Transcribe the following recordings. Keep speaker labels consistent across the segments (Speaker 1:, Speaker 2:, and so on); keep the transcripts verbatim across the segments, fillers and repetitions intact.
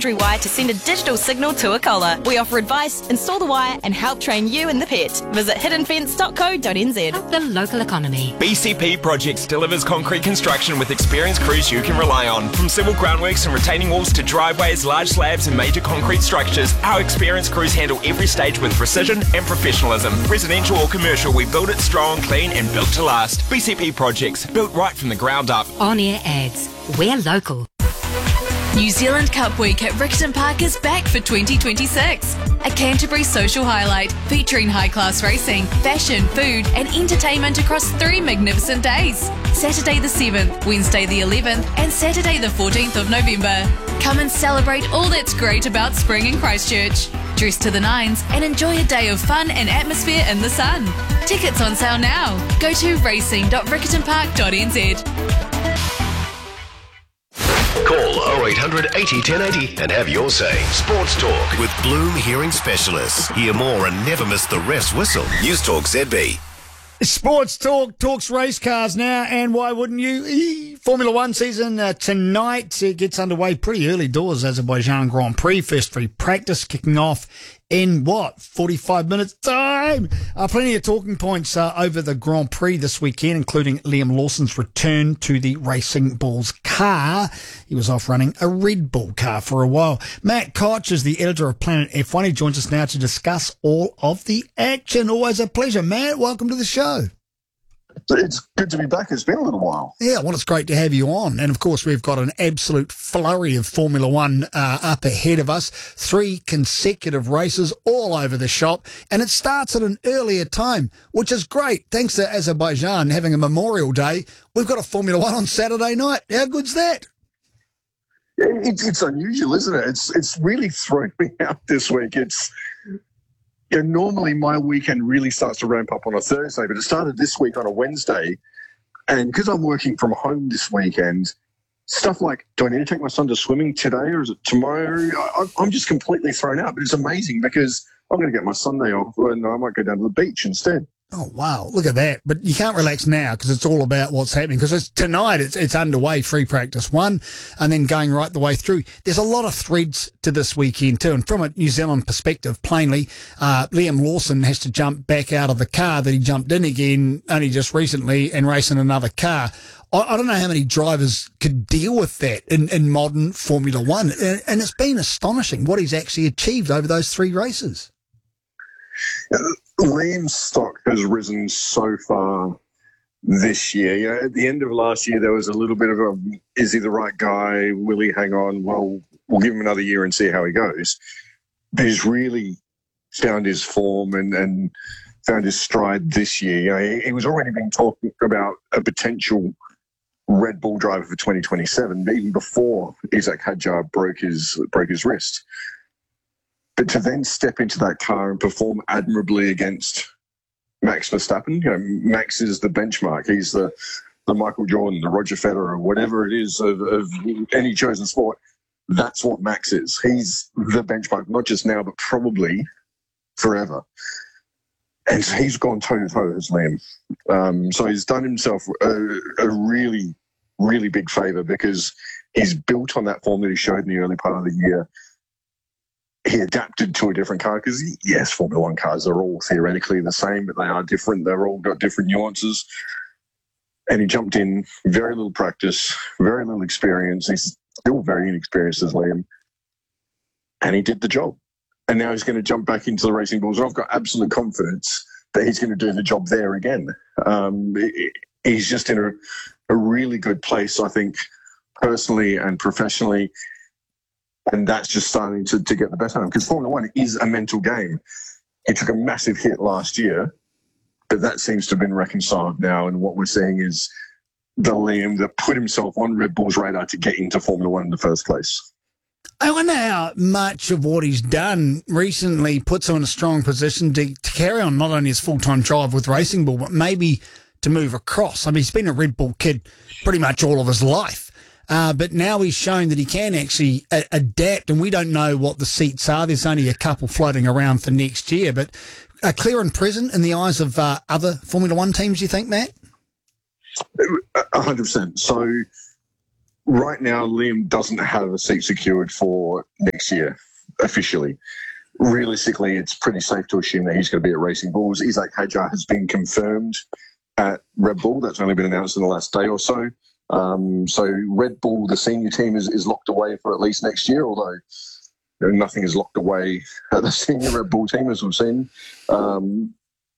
Speaker 1: boundary wire to send a digital signal to a collar. We offer advice, install the wire and help train you and the pet. Visit hidden fence dot co dot n z.
Speaker 2: The local economy.
Speaker 3: B C P Projects delivers concrete construction with experienced crews you can rely on. From civil groundworks and retaining walls to driveways, large slabs and major concrete structures, our experienced crews handle every stage with precision and professionalism. Residential or commercial, we build it strong, clean and built to last. B C P Projects, built right from the ground up.
Speaker 2: On-air ads. We're local.
Speaker 4: New Zealand Cup Week at Riccarton Park is back for twenty twenty-six. A Canterbury social highlight featuring high-class racing, fashion, food and entertainment across three magnificent days. Saturday the seventh, Wednesday the eleventh and Saturday the fourteenth of November. Come and celebrate all that's great about spring in Christchurch. Dress to the nines and enjoy a day of fun and atmosphere in the sun. Tickets on sale now. Go to racing dot riccarton park dot n z.
Speaker 5: Call oh eight hundred eighty ten eighty and have your say. Sports Talk with Bloom Hearing Specialists. Hear more and never miss the ref's whistle. News Talk Z B.
Speaker 6: Sports Talk talks race cars now, and why wouldn't you? E- Formula One season uh, tonight. It gets underway pretty early doors. Azerbaijan Grand Prix, first free practice kicking off in what, forty-five minutes time? Uh, plenty of talking points uh, over the Grand Prix this weekend, including Liam Lawson's return to the Racing Bulls car. He was off running a Red Bull car for a while. Matt Koch is the editor of Planet F one. He joins us now to discuss all of the action. Always a pleasure, Matt. Welcome to the show.
Speaker 7: It's good to be back. It's been a little while.
Speaker 6: Yeah, well, it's great to have you on. And, of course, we've got an absolute flurry of Formula One uh, up ahead of us. Three consecutive races all over the shop. And it starts at an earlier time, which is great. Thanks to Azerbaijan having a Memorial Day, we've got a Formula One on Saturday night. How good's that?
Speaker 7: It, it's unusual, isn't it? It's, it's really thrown me out this week. It's... Yeah, normally my weekend really starts to ramp up on a Thursday, but it started this week on a Wednesday. And because I'm working from home this weekend, stuff like, do I need to take my son to swimming today or is it tomorrow? I, I'm just completely thrown out. But it's amazing because I'm going to get my Sunday off and I might go down to the beach instead.
Speaker 6: Oh, wow. Look at that. But you can't relax now because it's all about what's happening. Because it's tonight, it's, it's underway, free practice one, and then going right the way through. There's a lot of threads to this weekend too. And from a New Zealand perspective, plainly, uh, Liam Lawson has to jump back out of the car that he jumped in again only just recently and race in another car. I, I don't know how many drivers could deal with that in, in modern Formula One. And, and it's been astonishing what he's actually achieved over those three races.
Speaker 7: Uh, Liam's stock has risen so far this year. You know, at the end of last year, there was a little bit of a, is he the right guy? Will he hang on? Well, we'll give him another year and see how he goes. But he's really found his form and, and found his stride this year. You know, he, he was already been talking about a potential Red Bull driver for twenty twenty-seven, even before Isaac Hadjar broke his, broke his wrist. But to then step into that car and perform admirably against Max Verstappen, you know, Max is the benchmark. He's the, the Michael Jordan, the Roger Federer, whatever it is of, of any chosen sport. That's what Max is. He's the benchmark, not just now, but probably forever. And so he's gone toe-to-toe as Liam. Um, so he's done himself a, a really, really big favour because he's built on that form that he showed in the early part of the year. He adapted to a different car because, yes, Formula One cars are all theoretically the same, but they are different. They've all got different nuances. And he jumped in, very little practice, very little experience. He's still very inexperienced as Liam. And he did the job. And now he's going to jump back into the Racing Bulls. And I've got absolute confidence that he's going to do the job there again. Um, he's just in a, a really good place, I think, personally and professionally. And that's just starting to, to get the better of him. Because Formula One is a mental game. He took a massive hit last year, but that seems to have been reconciled now. And what we're seeing is the Liam that put himself on Red Bull's radar to get into Formula One in the first place.
Speaker 6: I wonder how much of what he's done recently puts him in a strong position to, to carry on not only his full-time drive with Racing Bull, but maybe to move across. I mean, he's been a Red Bull kid pretty much all of his life. Uh, but now he's shown that he can actually a- adapt, and we don't know what the seats are. There's only a couple floating around for next year, but uh, clear and present in the eyes of uh, other Formula One teams, you think, Matt?
Speaker 7: A hundred percent. So right now, Liam doesn't have a seat secured for next year, officially. Realistically, it's pretty safe to assume that he's going to be at Racing Bulls. Isaac Hadjar has been confirmed at Red Bull. That's only been announced in the last day or so. Um, so Red Bull, the senior team, is, is locked away for at least next year, although you know, nothing is locked away at the senior Red Bull team, as we've seen. Um,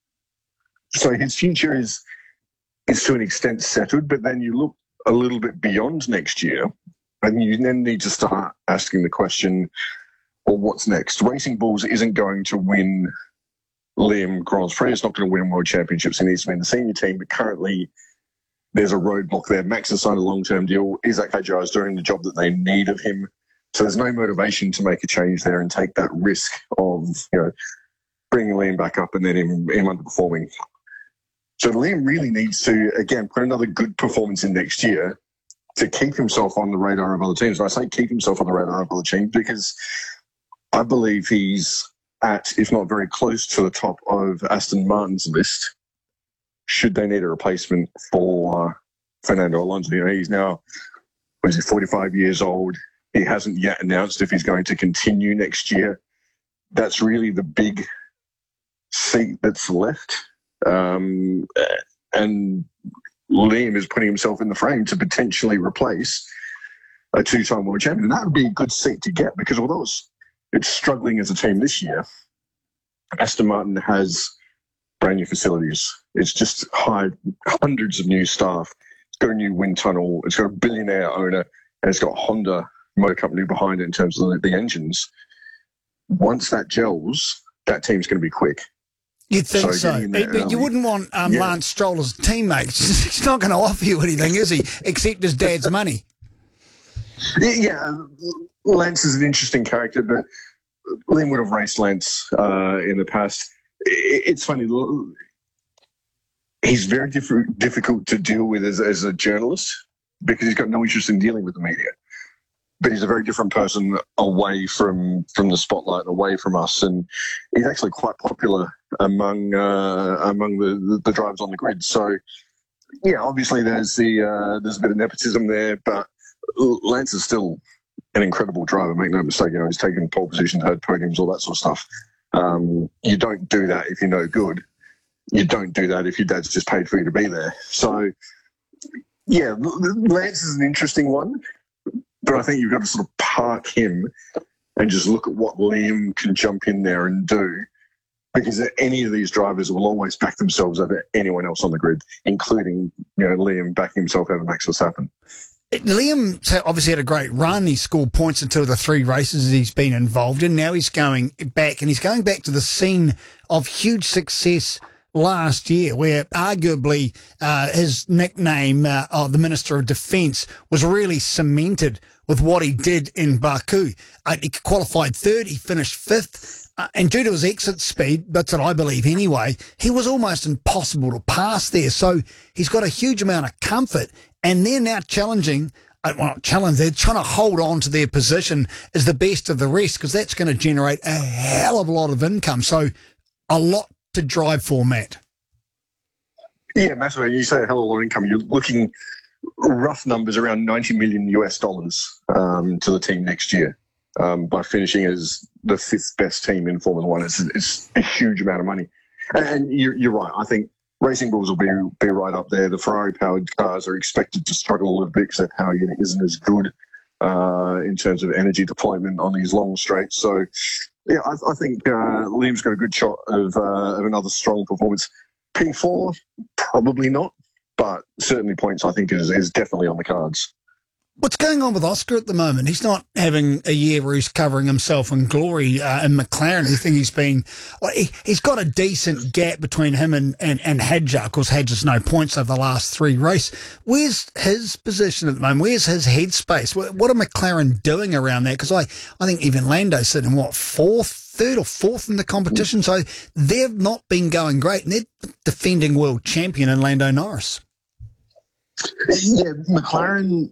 Speaker 7: so his future is is to an extent settled, but then you look a little bit beyond next year, and you then need to start asking the question, well, what's next? Racing Bulls isn't going to win Liam Grand Prix. It's not going to win World Championships. It needs to win the senior team, but currently there's a roadblock there. Max has signed a long-term deal. Isaac Hadjar is doing the job that they need of him. So there's no motivation to make a change there and take that risk of, you know, bringing Liam back up and then him, him underperforming. So Liam really needs to, again, put another good performance in next year to keep himself on the radar of other teams. And I say keep himself on the radar of other teams because I believe he's at, if not very close to the top of Aston Martin's list, should they need a replacement for uh, Fernando Alonso. You know, he's now, what is he, forty-five years old. He hasn't yet announced if he's going to continue next year. That's really the big seat that's left. Um, and Liam is putting himself in the frame to potentially replace a two-time world champion. And that would be a good seat to get because although it's, it's struggling as a team this year, Aston Martin has brand new facilities. It's just hired hundreds of new staff. It's got a new wind tunnel. It's got a billionaire owner, and it's got Honda Motor Company behind it in terms of the, the engines. Once that gels, that team's going to be quick.
Speaker 6: You'd think so. so. But, but you wouldn't want um, yeah. Lance Stroll as a teammate. He's not going to offer you anything, is he? Except his dad's money.
Speaker 7: Yeah, Lance is an interesting character, but Liam would have raced Lance uh, in the past. It's funny. He's very diff- difficult to deal with as, as a journalist because he's got no interest in dealing with the media. But he's a very different person away from, from the spotlight and away from us. And he's actually quite popular among uh, among the, the, the drivers on the grid. So, yeah, obviously there's the uh, there's a bit of nepotism there, but Lance is still an incredible driver. Make no mistake, you know, he's taken pole position, third podiums, all that sort of stuff. Um, you don't do that if you're no good. You don't do that if your dad's just paid for you to be there. So, yeah, Lance is an interesting one, but I think you've got to sort of park him and just look at what Liam can jump in there and do, because any of these drivers will always back themselves over anyone else on the grid, including, you know, Liam backing himself over Max Verstappen.
Speaker 6: Liam obviously had a great run. He scored points in two of the three races he's been involved in. Now he's going back, and he's going back to the scene of huge success last year, where arguably uh, his nickname uh, of the Minister of Defence was really cemented with what he did in Baku. Uh, he qualified third, he finished fifth, uh, and due to his exit speed, that's what I believe anyway, he was almost impossible to pass there. So he's got a huge amount of comfort, and they're now challenging, uh, well, not challenge, they're trying to hold on to their position as the best of the rest, because that's going to generate a hell of a lot of income. So a lot to drive for, Matt.
Speaker 7: Yeah, massively. You say a hell of a lot of income. You're looking rough numbers around ninety million US dollars um, to the team next year um, by finishing as the fifth best team in Formula One. It's, it's a huge amount of money. And, and you're, you're right. I think Racing Bulls will be be right up there. The Ferrari-powered cars are expected to struggle a little bit because their power unit isn't as good uh, in terms of energy deployment on these long straights. So, yeah, I, I think uh, Liam's got a good shot of, uh, of another strong performance. P four, probably not, but certainly points, I think, is, is definitely on the cards.
Speaker 6: What's going on with Oscar at the moment? He's not having a year where he's covering himself in glory uh, in McLaren. I think he's been, well, he, he's got a decent gap between him and, and, and Hadjar. Of course, Hadjar's no points over the last three races. Where's his position at the moment? Where's his headspace? What, what are McLaren doing around that? Because I, I think even Lando's sitting, what, fourth, third or fourth in the competition? So they've not been going great, and they're defending world champion in Lando Norris.
Speaker 7: Yeah, McLaren...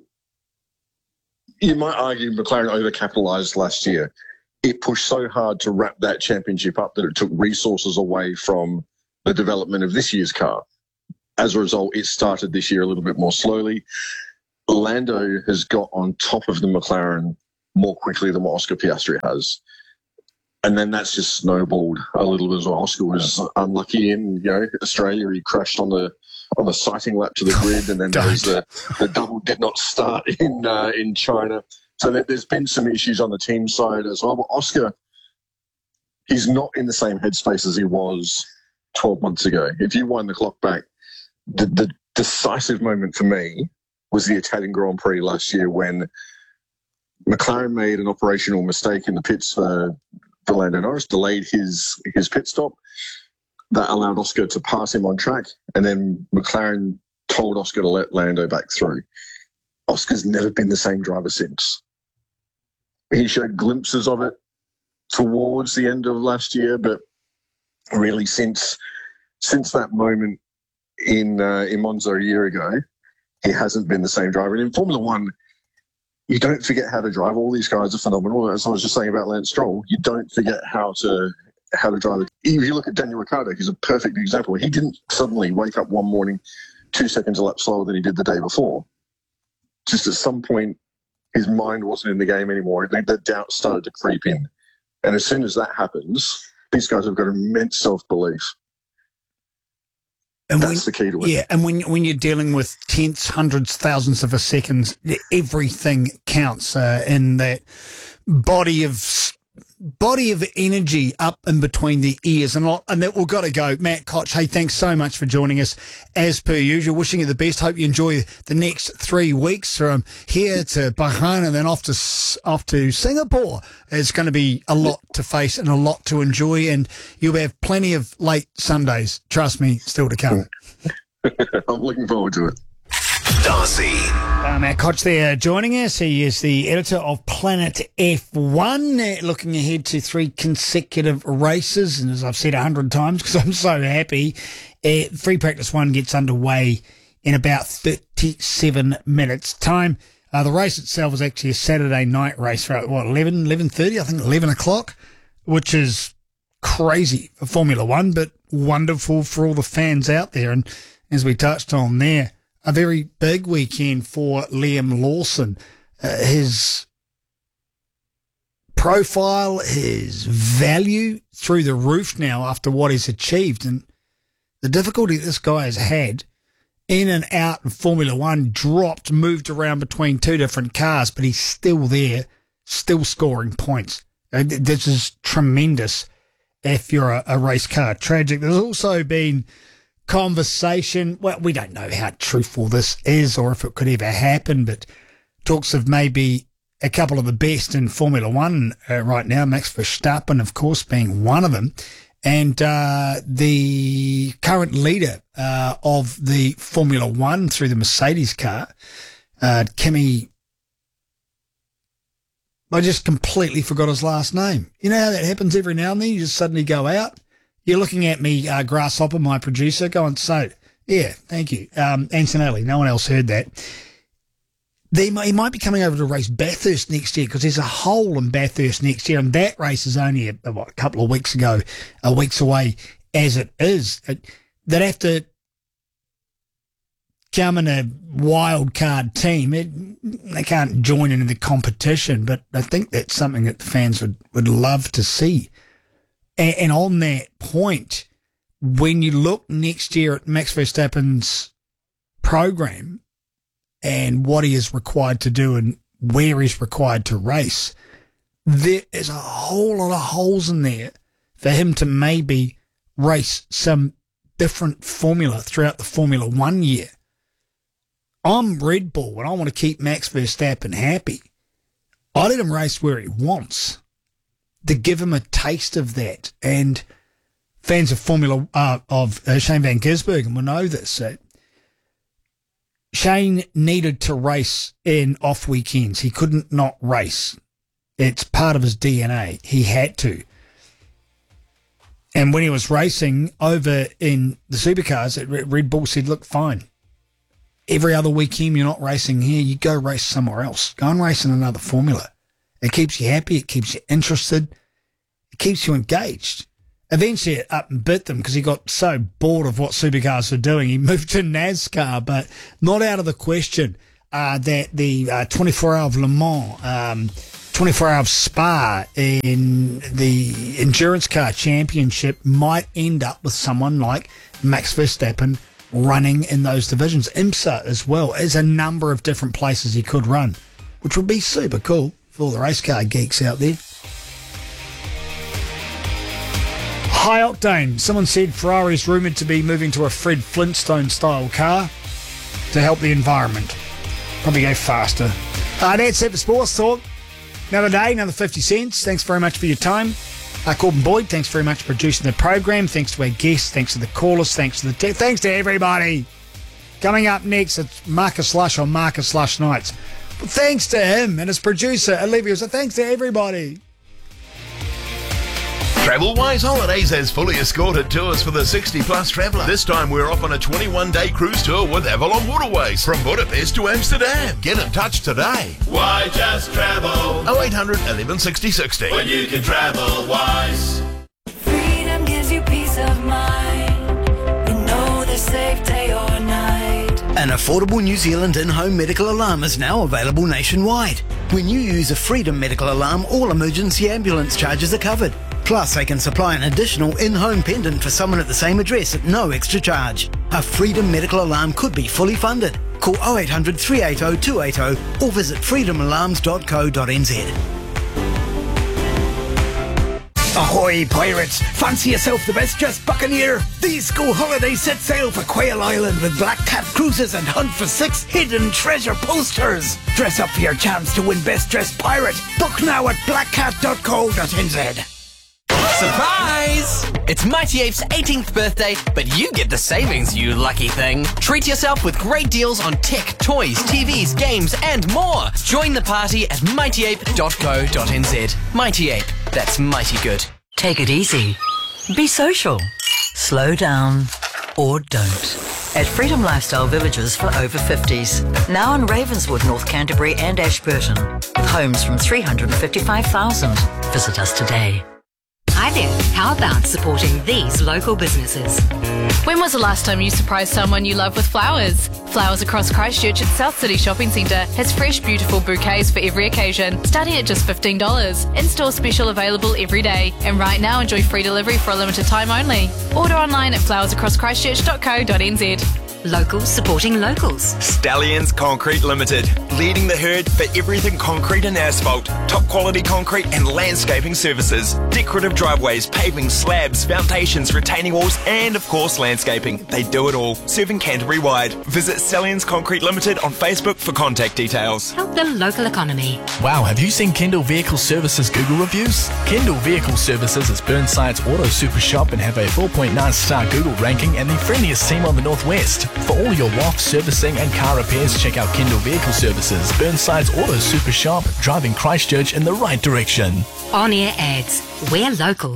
Speaker 7: You might argue McLaren overcapitalised last year. It pushed so hard to wrap that championship up that it took resources away from the development of this year's car. As a result, it started this year a little bit more slowly. Lando has got on top of the McLaren more quickly than what Oscar Piastri has. And then that's just snowballed a little bit as well. Oscar was unlucky in, you know, Australia. He crashed on the on the sighting lap to the grid, and then there was the, the double did not start in uh, in China. So there's been some issues on the team side as well. But Oscar, he's not in the same headspace as he was twelve months ago. If you wind the clock back, the, the decisive moment for me was the Italian Grand Prix last year when McLaren made an operational mistake in the pits for, for Lando Norris, delayed his, his pit stop. That allowed Oscar to pass him on track, and then McLaren told Oscar to let Lando back through. Oscar's never been the same driver since. He showed glimpses of it towards the end of last year, but really since since that moment in uh, in Monza a year ago, he hasn't been the same driver. And in Formula One, you don't forget how to drive. All these guys are phenomenal. As I was just saying about Lance Stroll, you don't forget how to how to drive. If you look at Daniel Ricciardo, he's a perfect example. He didn't suddenly wake up one morning two seconds a lap slower than he did the day before. Just at some point, his mind wasn't in the game anymore. The, the doubt started to creep in. And as soon as that happens, these guys have got immense self-belief. And That's
Speaker 6: when,
Speaker 7: the key to it.
Speaker 6: Yeah, and when when you're dealing with tenths, hundreds, thousands of a second, everything counts uh, in that body of body of energy up in between the ears. And, and that we've got to go. Matt Koch, hey, thanks so much for joining us as per usual. Wishing you the best. Hope you enjoy the next three weeks from here to Bahrain and then off to, off to Singapore. It's going to be a lot to face and a lot to enjoy, and you'll have plenty of late Sundays, trust me, still to come.
Speaker 7: I'm looking forward to it.
Speaker 5: Darcy.
Speaker 6: Uh, Matt Koch there joining us. He is the editor of Planet F one, uh, looking ahead to three consecutive races. And as I've said a hundred times, because I'm so happy, uh, Free Practice One gets underway in about thirty-seven minutes' time. Uh, the race itself is actually a Saturday night race for, what, eleven, eleven thirty, I think eleven o'clock, which is crazy for Formula One, but wonderful for all the fans out there. And as we touched on there, a very big weekend for Liam Lawson. Uh, his profile, his value through the roof now after what he's achieved. And the difficulty this guy has had in and out of Formula One, dropped, moved around between two different cars, but he's still there, still scoring points. Uh, this is tremendous if you're a, a race car. Tragic. There's also been conversation, well, we don't know how truthful this is or if it could ever happen, but talks of maybe a couple of the best in Formula One uh, right now, Max Verstappen, of course, being one of them, and uh, the current leader uh, of the Formula One through the Mercedes car, uh, Kimi, I just completely forgot his last name. You know how that happens every now and then? You just suddenly go out. You're looking at me, uh, Grasshopper, my producer, going, so, yeah, thank you. Um, Antonelli, no one else heard that. They might, he might be coming over to race Bathurst next year because there's a hole in Bathurst next year, and that race is only a, what, a couple of weeks ago, uh, weeks away as it is. It, they'd have to come in a wild card team. It, they can't join in the competition, but I think that's something that the fans would, would love to see. And on that point, when you look next year at Max Verstappen's program and what he is required to do and where he's required to race, there is a whole lot of holes in there for him to maybe race some different formula throughout the Formula One year. I'm Red Bull and I want to keep Max Verstappen happy. I let him race where he wants, to give him a taste of that. And fans of Formula uh, of uh, Shane Van Gisbergen will know this. Uh, Shane needed to race in off weekends. He couldn't not race. It's part of his D N A. He had to. And when he was racing over in the supercars, Red Bull said, look, fine. Every other weekend you're not racing here, you go race somewhere else. Go and race in another formula. It keeps you happy. It keeps you interested. It keeps you engaged. Eventually it up and bit them because he got so bored of what supercars were doing. He moved to NASCAR, but not out of the question uh, that the uh, twenty-four hour of Le Mans, um, twenty-four hour of Spa in the Endurance Car Championship might end up with someone like Max Verstappen running in those divisions. IMSA as well. There's a number of different places he could run, which would be super cool for all the race car geeks out there. High octane. Someone said Ferrari's rumoured to be moving to a Fred Flintstone style car to help the environment. Probably go faster. Uh, that's it for Sports Talk. Another day, another fifty cents. Thanks very much for your time. Uh, Corbin Boyd, thanks very much for producing the program. Thanks to our guests. Thanks to the callers. Thanks to the te- thanks to everybody. Coming up next, it's Marcus Lush on Marcus Lush Nights. But thanks to him and his producer, Olivia. So thanks to everybody.
Speaker 5: Travelwise Holidays has fully escorted tours for the sixty plus traveller. This time we're off on a twenty-one day cruise tour with Avalon Waterways from Budapest to Amsterdam. Get in touch today.
Speaker 8: Why just travel?
Speaker 5: oh eight hundred, eleven sixty, sixty.
Speaker 8: When you can travel wise.
Speaker 9: Freedom gives you peace of mind. You know the safe day or night.
Speaker 10: An affordable New Zealand in-home medical alarm is now available nationwide. When you use a Freedom medical alarm, all emergency ambulance charges are covered. Plus, they can supply an additional in-home pendant for someone at the same address at no extra charge. A Freedom medical alarm could be fully funded. Call oh eight hundred, three eight oh, two eight oh or visit freedom alarms dot co dot n z. Ahoy, pirates! Fancy yourself the best-dressed buccaneer? These school holidays set sail for Quail Island with Black Cat cruises and hunt for six hidden treasure posters. Dress up for your chance to win best-dressed pirate. Book now at black cat dot co dot n z.
Speaker 11: Surprise! It's Mighty Ape's eighteenth birthday, but you get the savings, you lucky thing. Treat yourself with great deals on tech, toys, T Vs, games, and more. Join the party at mighty ape dot co dot n z. Mighty Ape, that's mighty good.
Speaker 12: Take it easy. Be social. Slow down. Or don't. At Freedom Lifestyle Villages for over fifties. Now in Ravenswood, North Canterbury and Ashburton. With homes from three hundred fifty-five thousand. Visit us today.
Speaker 2: Hi there. How about supporting these local businesses?
Speaker 4: When was the last time you surprised someone you love with flowers? Flowers Across Christchurch at South City Shopping Centre has fresh, beautiful bouquets for every occasion, starting at just fifteen dollars. In-store special available every day. And right now, enjoy free delivery for a limited time only. Order online at flowers across christchurch dot co dot n z.
Speaker 2: Locals supporting locals.
Speaker 3: Stallions Concrete Limited, leading the herd for everything concrete and asphalt, top quality concrete and landscaping services, decorative driveways, paving, slabs, foundations, retaining walls, and of course landscaping. They do it all, serving Canterbury wide. Visit Stallions Concrete Limited on Facebook for contact details.
Speaker 2: Help the local economy.
Speaker 13: Wow, have you seen Kendall Vehicle Services Google reviews? Kendall Vehicle Services is Burnside's auto super shop and have a four point nine star Google ranking and the friendliest team on the Northwest. For all your W A F servicing and car repairs, check out Kendall Vehicle Services, Burnside's auto super shop, driving Christchurch in the right direction.
Speaker 2: On-air ads. We're local.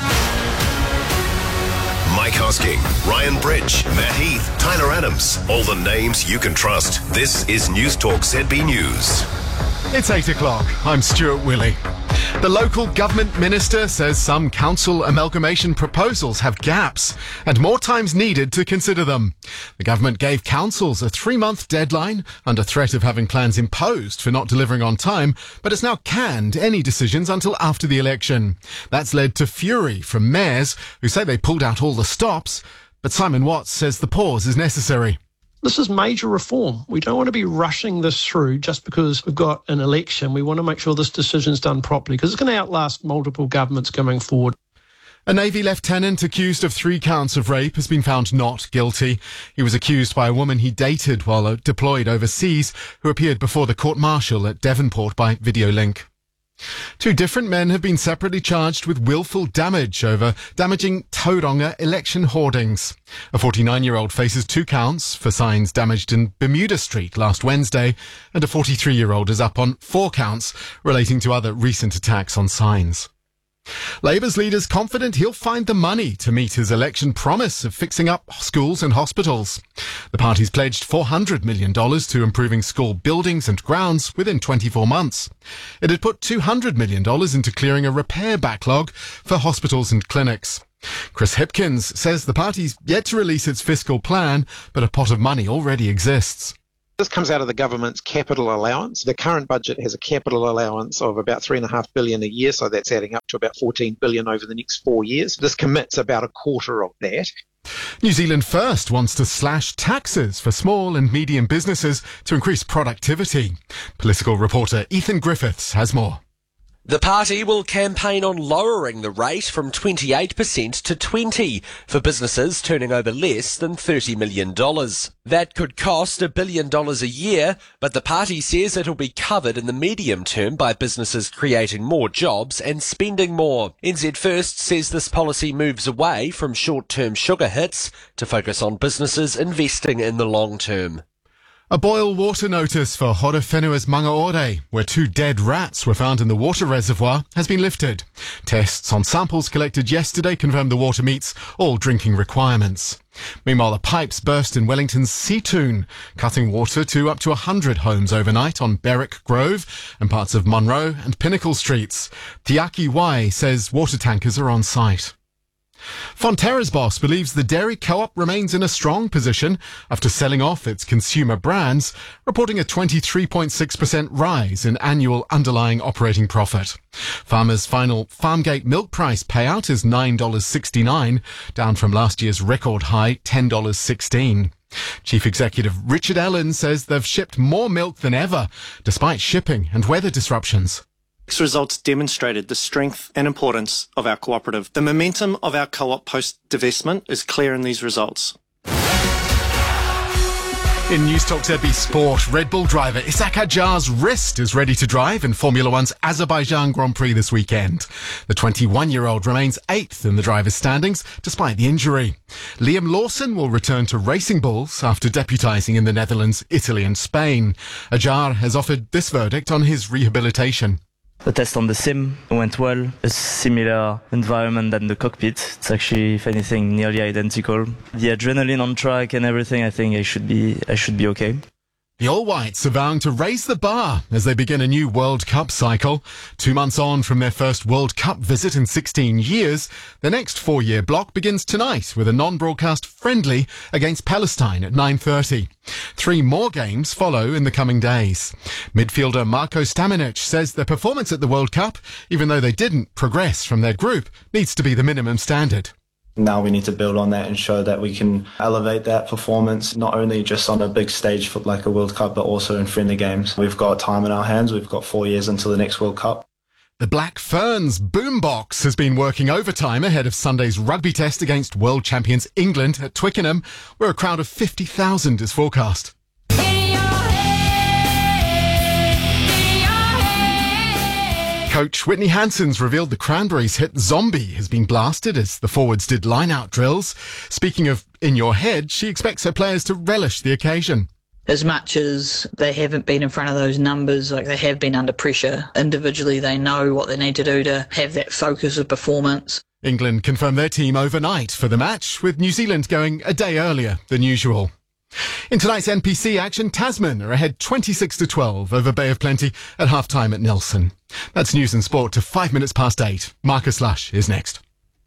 Speaker 5: Mike Hosking, Ryan Bridge, Matt Heath, Tyler Adams. All the names you can trust. This is News Talk Z B News.
Speaker 14: It's eight o'clock. I'm Stuart Willey. The local government minister says some council amalgamation proposals have gaps and more time's needed to consider them. The government gave councils a three-month deadline under threat of having plans imposed for not delivering on time, but has now canned any decisions until after the election. That's led to fury from mayors who say they pulled out all the stops, but Simon Watts says the pause is necessary.
Speaker 15: This is major reform. We don't want to be rushing this through just because we've got an election. We want to make sure this decision's done properly because it's going to outlast multiple governments going forward.
Speaker 14: A Navy lieutenant accused of three counts of rape has been found not guilty. He was accused by a woman he dated while deployed overseas, who appeared before the court-martial at Devonport by video link. Two different men have been separately charged with willful damage over damaging Tauranga election hoardings. A forty-nine-year-old faces two counts for signs damaged in Bermuda Street last Wednesday, and a forty-three-year-old is up on four counts relating to other recent attacks on signs. Labour's leader's confident he'll find the money to meet his election promise of fixing up schools and hospitals. The party's pledged four hundred million dollars to improving school buildings and grounds within twenty-four months. It had put two hundred million dollars into clearing a repair backlog for hospitals and clinics. Chris Hipkins says the party's yet to release its fiscal plan, but a pot of money already exists.
Speaker 16: This comes out of the government's capital allowance. The current budget has a capital allowance of about three and a half billion a year, so that's adding up to about fourteen billion over the next four years. This commits about a quarter of that.
Speaker 14: New Zealand First wants to slash taxes for small and medium businesses to increase productivity. Political reporter Ethan Griffiths has more.
Speaker 17: The party will campaign on lowering the rate from twenty-eight percent to twenty percent for businesses turning over less than thirty million dollars. That could cost a billion dollars a year, but the party says it'll be covered in the medium term by businesses creating more jobs and spending more. N Z First says this policy moves away from short-term sugar hits to focus on businesses investing in the long term.
Speaker 14: A boil water notice for Horowhenua's Mangaore, where two dead rats were found in the water reservoir, has been lifted. Tests on samples collected yesterday confirmed the water meets all drinking requirements. Meanwhile, the pipes burst in Wellington's Seatoon, cutting water to up to one hundred homes overnight on Berwick Grove and parts of Munro and Pinnacle Streets. Tiaki Wai says water tankers are on site. Fonterra's boss believes the dairy co-op remains in a strong position after selling off its consumer brands, reporting a twenty-three point six percent rise in annual underlying operating profit. Farmers' final Farmgate milk price payout is nine dollars sixty-nine, down from last year's record high ten dollars sixteen. Chief Executive Richard Ellen says they've shipped more milk than ever, despite shipping and weather disruptions.
Speaker 18: These results demonstrated the strength and importance of our cooperative. The momentum of our co-op post-divestment is clear in these results.
Speaker 14: In News Talk Z B Sport, Red Bull driver Isack Hadjar's wrist is ready to drive in Formula One's Azerbaijan Grand Prix this weekend. The twenty-one-year-old remains eighth in the drivers' standings despite the injury. Liam Lawson will return to Racing Bulls after deputising in the Netherlands, Italy and Spain. Hadjar has offered this verdict on his rehabilitation.
Speaker 19: The test on the sim went well. A similar environment than the cockpit. It's actually, if anything, nearly identical. The adrenaline on track and everything, I think I should be, I should be okay.
Speaker 14: The All Whites are vowing to raise the bar as they begin a new World Cup cycle. Two months on from their first World Cup visit in sixteen years, the next four-year block begins tonight with a non-broadcast friendly against Palestine at nine thirty. Three more games follow in the coming days. Midfielder Marko Stamenic says their performance at the World Cup, even though they didn't progress from their group, needs to be the minimum standard.
Speaker 20: Now we need to build on that and show that we can elevate that performance, not only just on a big stage for like a World Cup, but also in friendly games. We've got time in our hands. We've got four years until the next World Cup.
Speaker 14: The Black Ferns boombox has been working overtime ahead of Sunday's rugby test against world champions England at Twickenham, where a crowd of fifty thousand is forecast. Coach Whitney Hanson's revealed the Cranberries' hit Zombie has been blasted as the forwards did line-out drills. Speaking of in your head, she expects her players to relish the occasion.
Speaker 21: As much as they haven't been in front of those numbers, like they have been under pressure, individually they know what they need to do to have that focus of performance.
Speaker 14: England confirmed their team overnight for the match, with New Zealand going a day earlier than usual. In tonight's N P C action, Tasman are ahead twenty-six to twelve over Bay of Plenty at half-time at Nelson. That's news and sport to five minutes past eight. Marcus Lush is next.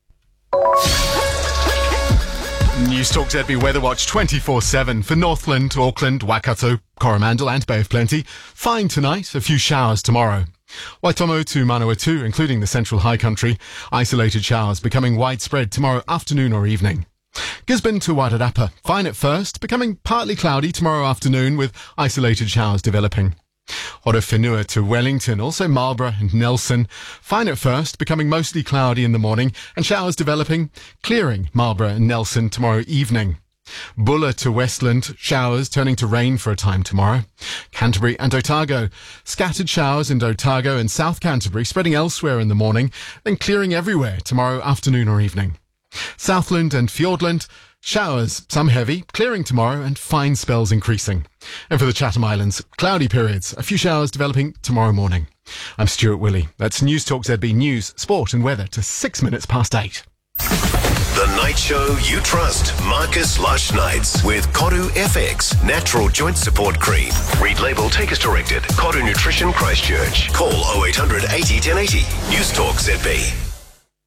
Speaker 14: News Talk Z B Weather Watch twenty-four seven for Northland, Auckland, Waikato, Coromandel and Bay of Plenty. Fine tonight, a few showers tomorrow. Waitomo to Manawatu, including the central high country. Isolated showers becoming widespread tomorrow afternoon or evening. Gisborne to Wairarapa, fine at first, becoming partly cloudy tomorrow afternoon with isolated showers developing. Horowhenua to Wellington, also Marlborough and Nelson, fine at first, becoming mostly cloudy in the morning and showers developing, clearing Marlborough and Nelson tomorrow evening. Bulla to Westland, showers turning to rain for a time tomorrow. Canterbury and Otago, scattered showers in Otago and South Canterbury, spreading elsewhere in the morning, then clearing everywhere tomorrow afternoon or evening. Southland and Fiordland, showers, some heavy, clearing tomorrow and fine spells increasing. And for the Chatham Islands, cloudy periods, a few showers developing tomorrow morning. I'm Stuart Willey. That's News Talk Z B News, Sport and Weather to six minutes past eight.
Speaker 22: The night show you trust. Marcus Lush Nights with Koru F X Natural Joint Support Cream. Read label, take as directed. Koru Nutrition Christchurch. Call oh eight hundred eighty ten eighty. News Talk Z B.